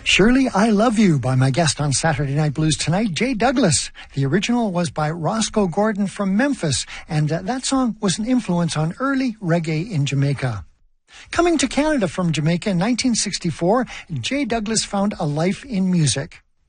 Surely I Love You by my guest on Saturday Night Blues tonight, Jay Douglas. The original was by Roscoe Gordon from Memphis, and that song was an influence on early reggae in Jamaica. Coming to Canada from Jamaica in 1964, Jay Douglas found a life in music.